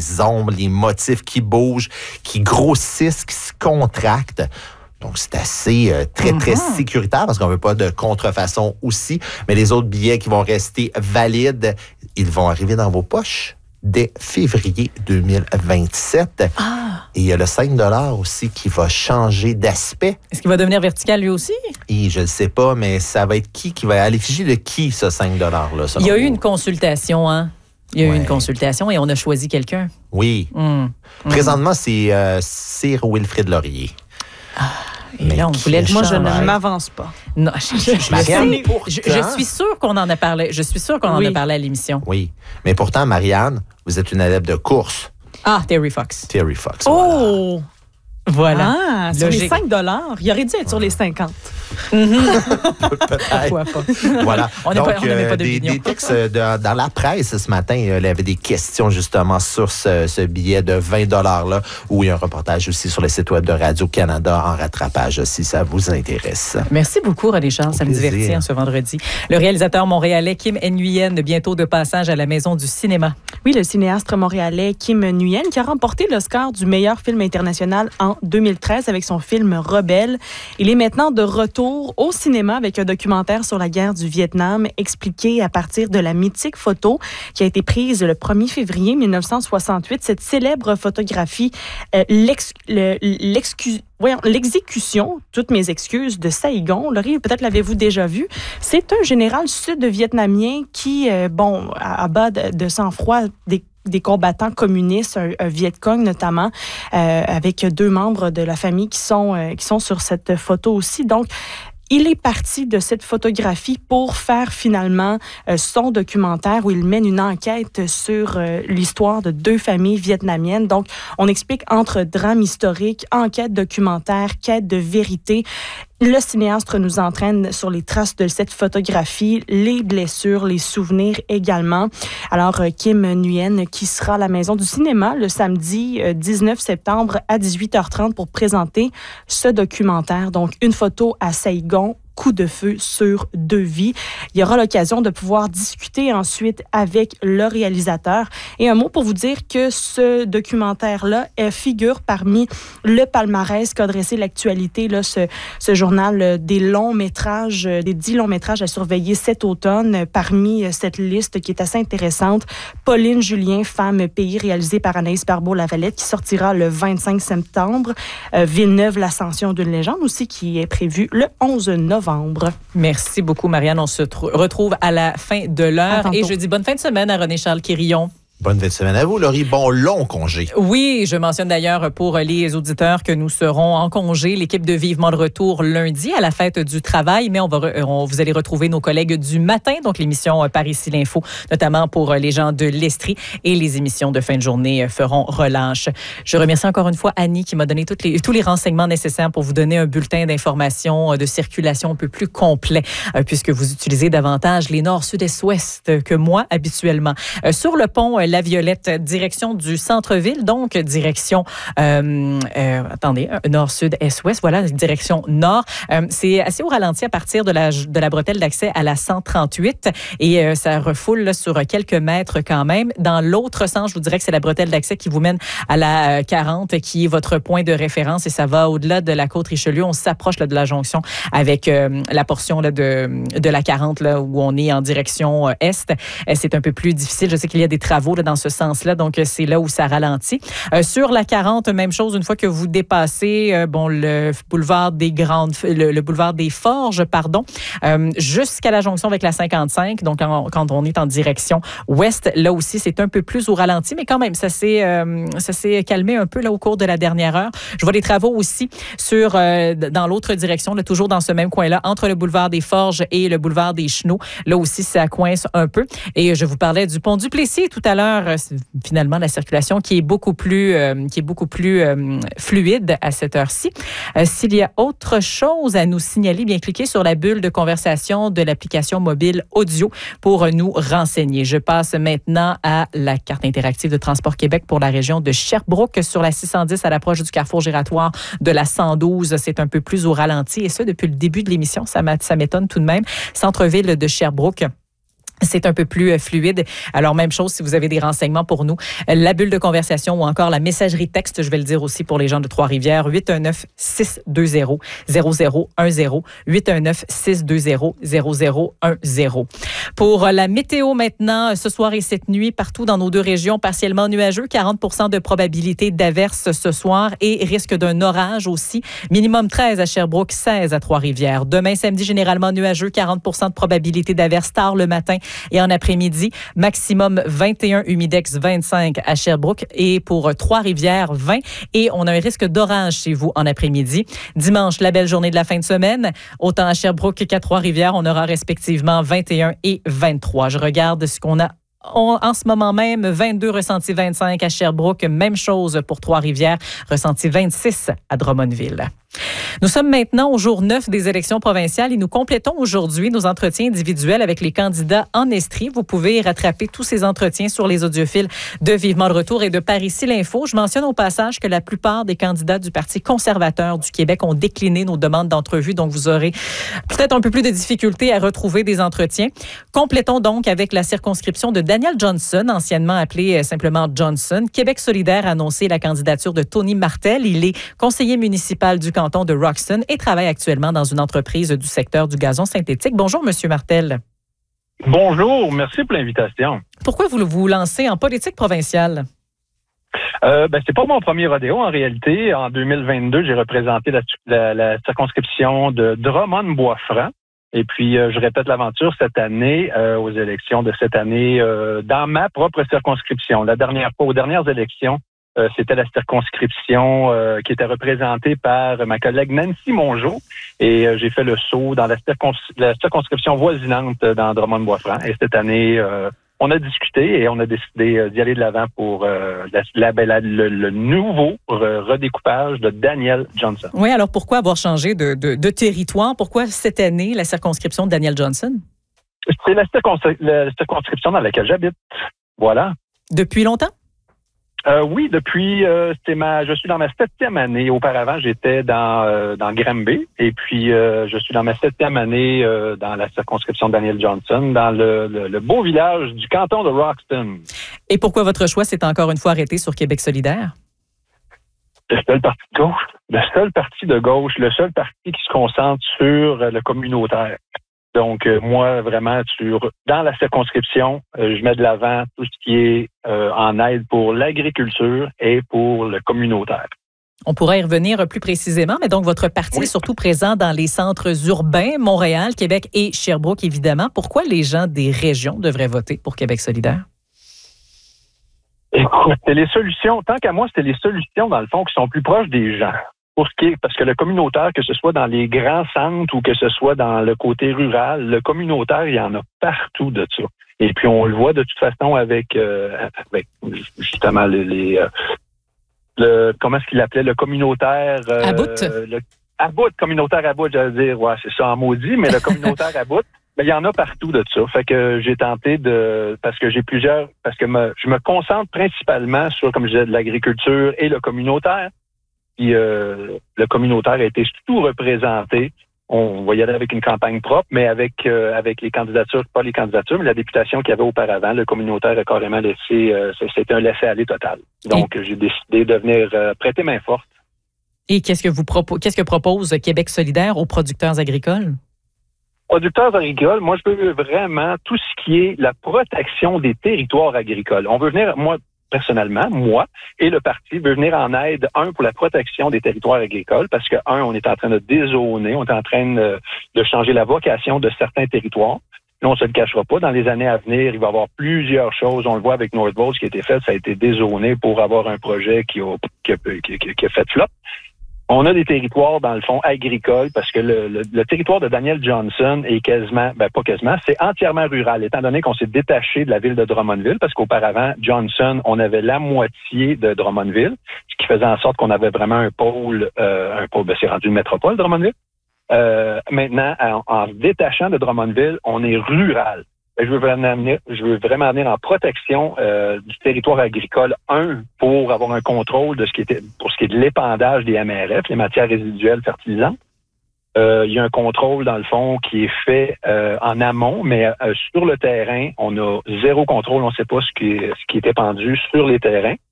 les ombres, les motifs qui bougent, qui grossissent, qui se contractent. Donc, c'est assez très sécuritaire parce qu'on ne veut pas de contrefaçon aussi. Mais les autres billets qui vont rester valides, ils vont arriver dans vos poches dès février 2027. Et il y a le 5 $ aussi qui va changer d'aspect. Est-ce qu'il va devenir vertical lui aussi? Et je ne sais pas, mais ça va être qui va... À l'effigie de qui, ce 5 $-là? Il y a eu une consultation, hein? Il y a eu une consultation et on a choisi quelqu'un. Oui. Présentement, c'est Sir Wilfrid Laurier. Et là, on voulait le Moi, je changer. ne m'avance pas. Non, Marianne, je suis sûre qu'on en a parlé. Je suis sûre qu'on en a parlé à l'émission. Oui. Mais pourtant, Marianne, vous êtes une adepte de course. Terry Fox. Terry Fox. Oh! Voilà. Sur les 5 $, il aurait dû être sur les 50. Pourquoi pas? Voilà. On Donc, n'avait pas d'opinion. des textes dans la presse ce matin, il y avait des questions justement sur ce billet de 20 $ là, où il y a un reportage aussi sur le site web de Radio-Canada en rattrapage, si ça vous intéresse. Merci beaucoup, René Charles. Ça me divertit ce vendredi. Le réalisateur montréalais Kim Nguyen, bientôt de passage à la Maison du cinéma. Oui, le cinéaste montréalais Kim Nguyen, qui a remporté l'Oscar du meilleur film international en 2013 avec son film Rebelle. Il est maintenant de retour au cinéma avec un documentaire sur la guerre du Vietnam expliqué à partir de la mythique photo qui a été prise le 1er février 1968. Cette célèbre photographie, l'exécution, toutes mes excuses, de Saigon. Laurie, peut-être l'avez-vous déjà vu. C'est un général sud-vietnamien qui, à bas de sang-froid, des combattants communistes, un Viet Cong notamment, avec 2 membres de la famille qui sont sur cette photo aussi. Donc, il est parti de cette photographie pour faire finalement son documentaire où il mène une enquête sur l'histoire de 2 familles vietnamiennes. Donc, on explique entre drame historique, enquête documentaire, quête de vérité. Le cinéaste nous entraîne sur les traces de cette photographie, les blessures, les souvenirs également. Alors, Kim Nguyen qui sera à la Maison du cinéma le samedi 19 septembre à 18h30 pour présenter ce documentaire. Donc, une photo à Saigon, coup de feu sur 2 vies. Il y aura l'occasion de pouvoir discuter ensuite avec le réalisateur. Et un mot pour vous dire que ce documentaire-là figure parmi le palmarès qu'a dressé l'actualité, là, ce journal des longs métrages, des 10 longs métrages à surveiller cet automne. Parmi cette liste qui est assez intéressante, Pauline Julien, Femme pays, réalisé par Anaïs Barbeau-Lavalette, qui sortira le 25 septembre. Villeneuve, l'ascension d'une légende aussi, qui est prévu le 11 novembre. Merci beaucoup, Marianne. On se retrouve à la fin de l'heure. Et je dis bonne fin de semaine à René-Charles Quirillon. Bonne fin de semaine à vous, Laurie. Bon long congé. Oui, je mentionne d'ailleurs pour les auditeurs que nous serons en congé, l'équipe de Vivement de retour lundi à la fête du travail, mais vous allez retrouver nos collègues du matin, donc l'émission Par ici l'info, notamment pour les gens de l'Estrie, et les émissions de fin de journée feront relâche. Je remercie encore une fois Annie qui m'a donné tous les renseignements nécessaires pour vous donner un bulletin d'information de circulation un peu plus complet, puisque vous utilisez davantage les nord, sud, est, ouest que moi habituellement. Sur le pont La Violette, direction du centre-ville, donc direction, nord, sud, est, ouest, voilà, direction nord. C'est assez au ralenti à partir de la bretelle d'accès à la 138 et ça refoule là, sur quelques mètres quand même. Dans l'autre sens, je vous dirais que c'est la bretelle d'accès qui vous mène à la 40, qui est votre point de référence et ça va au-delà de la Côte-Richelieu. On s'approche là, de la jonction avec la portion là, de la 40 là, où on est en direction est. C'est un peu plus difficile. Je sais qu'il y a des travaux là, dans ce sens-là, donc c'est là où ça ralentit. Sur la 40, même chose, une fois que vous dépassez le boulevard le boulevard des Forges, jusqu'à la jonction avec la 55, donc quand on est en direction ouest, là aussi, c'est un peu plus au ralenti, mais quand même, ça s'est calmé un peu là, au cours de la dernière heure. Je vois des travaux aussi dans l'autre direction, là, toujours dans ce même coin-là, entre le boulevard des Forges et le boulevard des Chenaux. Là aussi, ça coince un peu. Et je vous parlais du pont du Plessis tout à l'heure. Finalement, la circulation qui est beaucoup plus fluide à cette heure-ci. S'il y a autre chose à nous signaler, bien cliquez sur la bulle de conversation de l'application mobile audio pour nous renseigner. Je passe maintenant à la carte interactive de Transport Québec pour la région de Sherbrooke sur la 610 à l'approche du carrefour giratoire de la 112. C'est un peu plus au ralenti et ça depuis le début de l'émission. Ça m'étonne tout de même. Centre-ville de Sherbrooke. c'est un peu plus fluide. Alors, même chose, si vous avez des renseignements pour nous, la bulle de conversation ou encore la messagerie texte, je vais le dire aussi pour les gens de Trois-Rivières, 819-620-0010, 819-620-0010. Pour la météo maintenant, ce soir et cette nuit, partout dans nos deux régions, partiellement nuageux, 40 de probabilité d'averse ce soir et risque d'un orage aussi. Minimum 13 à Sherbrooke, 16 à Trois-Rivières. Demain, samedi, généralement nuageux, 40 de probabilité d'averse tard le matin et en après-midi. Maximum 21, humidex 25 à Sherbrooke et pour Trois-Rivières, 20. Et on a un risque d'orage chez vous en après-midi. Dimanche, la belle journée de la fin de semaine. Autant à Sherbrooke qu'à Trois-Rivières, on aura respectivement 21 et 23. Je regarde ce qu'on a en ce moment même, 22 ressenti 25 à Sherbrooke. Même chose pour Trois-Rivières, ressenti 26 à Drummondville. Nous sommes maintenant au jour 9 des élections provinciales et nous complétons aujourd'hui nos entretiens individuels avec les candidats en Estrie. Vous pouvez rattraper tous ces entretiens sur les audiophiles de Vivement le Retour et de Par ici l'info. Je mentionne au passage que la plupart des candidats du Parti conservateur du Québec ont décliné nos demandes d'entrevue, donc vous aurez peut-être un peu plus de difficulté à retrouver des entretiens. Complétons donc avec la circonscription de Daniel Johnson, anciennement appelé simplement Johnson. Québec solidaire a annoncé la candidature de Tony Martel. Il est conseiller municipal du canton de Roxton et travaille actuellement dans une entreprise du secteur du gazon synthétique. Bonjour, Monsieur Martel. Bonjour, merci pour l'invitation. Pourquoi vous vous lancez en politique provinciale? C'est pas mon premier rodéo en réalité. En 2022, j'ai représenté la circonscription de Drummond-Bois-Franc. Et puis, je répète l'aventure cette année, aux élections de cette année, dans ma propre circonscription. La dernière fois, aux dernières élections, c'était la circonscription qui était représentée par ma collègue Nancy Mongeau. Et j'ai fait le saut dans la circonscription voisinante dans Drummond-Bois-Franc. Et cette année, on a discuté et on a décidé d'y aller de l'avant pour le nouveau redécoupage de Daniel Johnson. Oui, alors pourquoi avoir changé de territoire? Pourquoi cette année la circonscription de Daniel Johnson? C'est la circonscription dans laquelle j'habite. Voilà. Depuis longtemps? Oui, depuis je suis dans ma 7e année. Auparavant, j'étais dans Granby et puis je suis dans ma 7e année dans la circonscription de Daniel Johnson, dans le beau village du canton de Roxton. Et pourquoi votre choix s'est encore une fois arrêté sur Québec solidaire? Le seul parti de gauche, le seul parti qui se concentre sur le communautaire. Donc, moi, vraiment, dans la circonscription, je mets de l'avant tout ce qui est en aide pour l'agriculture et pour le communautaire. On pourrait y revenir plus précisément, mais donc votre parti est surtout présent dans les centres urbains, Montréal, Québec et Sherbrooke, évidemment. Pourquoi les gens des régions devraient voter pour Québec solidaire? Écoute, c'est les solutions. Tant qu'à moi, c'est les solutions, dans le fond, qui sont plus proches des gens. Parce que le communautaire, que ce soit dans les grands centres ou que ce soit dans le côté rural, le communautaire, il y en a partout de ça. Et puis, on le voit de toute façon avec justement comment est-ce qu'il l'appelait, le communautaire... à bout? Communautaire à bout, j'allais dire, ouais, c'est ça en maudit, mais le communautaire à bout, il y en a partout de ça. Fait que j'ai tenté parce que je me concentre principalement sur, comme je disais, de l'agriculture et le communautaire. Puis le communautaire a été tout représenté. On va y aller avec une campagne propre, mais avec les candidatures, pas les candidatures, mais la députation qu'il y avait auparavant, le communautaire a carrément laissé, c'était un laisser-aller total. Donc, j'ai décidé de venir prêter main forte. Et qu'est-ce que propose Québec solidaire aux producteurs agricoles? Producteurs agricoles, moi, je veux vraiment tout ce qui est la protection des territoires agricoles. On veut venir, personnellement, moi et le parti veut venir en aide, pour la protection des territoires agricoles, parce que, on est en train de dézoner, on est en train de changer la vocation de certains territoires. Là, on se le cachera pas. Dans les années à venir, il va y avoir plusieurs choses. On le voit avec Northvolt, ce qui a été fait, ça a été dézoné pour avoir un projet qui a fait flop. On a des territoires, dans le fond, agricoles, parce que le territoire de Daniel Johnson est c'est entièrement rural, étant donné qu'on s'est détaché de la ville de Drummondville, parce qu'auparavant, Johnson, on avait la moitié de Drummondville, ce qui faisait en sorte qu'on avait vraiment un pôle, c'est rendu une métropole, Drummondville. Maintenant, en se détachant de Drummondville, on est rural. Je veux vraiment venir en protection du territoire agricole, pour avoir un contrôle pour ce qui est de l'épandage des MRF, les matières résiduelles fertilisantes. Il y a un contrôle, dans le fond, qui est fait en amont, mais sur le terrain, on a zéro contrôle. On ne sait pas ce qui était pendu sur les terrains.